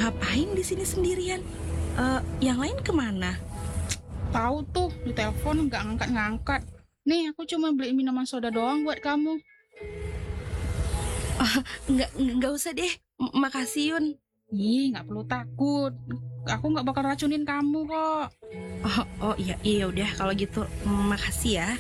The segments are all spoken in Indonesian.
ngapain di sini sendirian? Yang lain kemana? Tahu tuh, di telepon nggak ngangkat-ngangkat. Nih, aku cuma beliin minuman soda doang buat kamu. Nggak usah deh. Makasih Yun. Ih, nggak perlu takut. Aku nggak bakal racunin kamu kok. Oh iya iya udah kalau gitu makasih ya.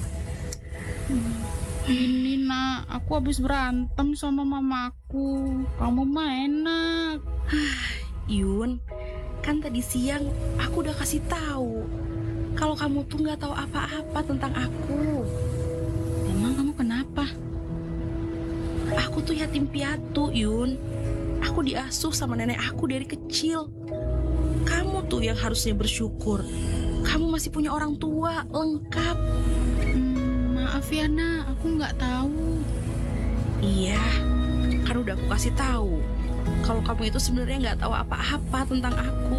Ini nak, aku habis berantem sama mamaku. Kamu mah enak. Yun, kan tadi siang aku udah kasih tahu kalau kamu tuh nggak tahu apa-apa tentang aku. Emang kamu kenapa? Aku tuh yatim piatu, Yun. Aku diasuh sama nenek aku dari kecil. Kamu tuh yang harusnya bersyukur. Kamu masih punya orang tua lengkap. Maaf ya nak, aku nggak tahu. Iya, kan udah aku kasih tahu kalau kamu itu sebenarnya nggak tahu apa-apa tentang aku.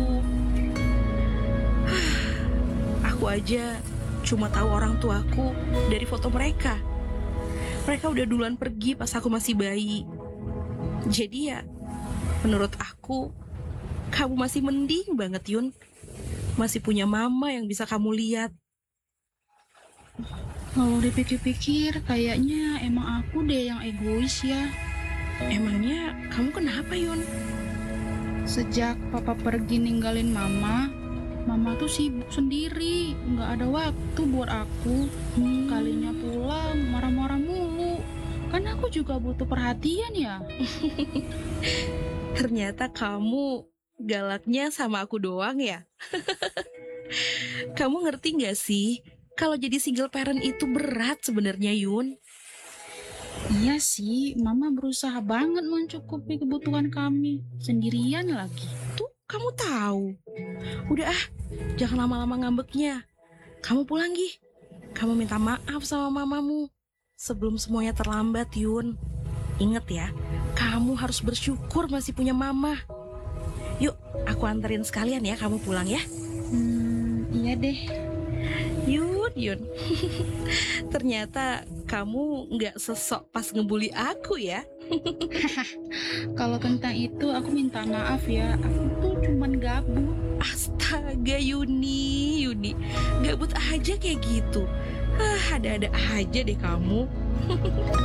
Aku aja cuma tahu orang tuaku dari foto mereka. Mereka udah duluan pergi pas aku masih bayi. Jadi ya, menurut aku, kamu masih mending banget, Yun. Masih punya mama yang bisa kamu lihat. Kalau dipikir-pikir, kayaknya emang aku deh yang egois ya. Emangnya kamu kenapa, Yun? Sejak papa pergi ninggalin mama, mama tuh sibuk sendiri, nggak ada waktu buat aku. Kalinya pulang marah-marah mulu. Kan aku juga butuh perhatian ya. Ternyata kamu galaknya sama aku doang ya? Kamu ngerti gak sih kalau jadi single parent itu berat sebenarnya, Yun? Iya sih, mama berusaha banget mencukupi kebutuhan kami. Sendirian lagi. Tuh, kamu tahu. Udah jangan lama-lama ngambeknya. Kamu pulang, Gi. Kamu minta maaf sama mamamu sebelum semuanya terlambat, Yun. Ingat ya, kamu harus bersyukur masih punya mama. Yuk, aku anterin sekalian ya, kamu pulang ya. Iya deh. Yun. Ternyata kamu nggak sesok pas ngebully aku ya. Kalau tentang itu aku minta maaf ya. Aku tuh cuman gabut. Astaga Yuni. Gabut aja kayak gitu. Ada-ada aja deh kamu.